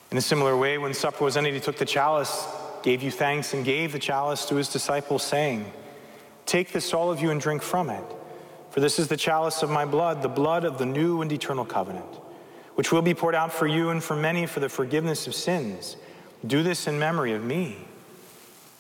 In a similar way, when supper was ended, he took the chalice, gave you thanks, and gave the chalice to his disciples, saying, "Take this, all of you, and drink from it. For this is the chalice of my blood, the blood of the new and eternal covenant, which will be poured out for you and for many for the forgiveness of sins. Do this in memory of me."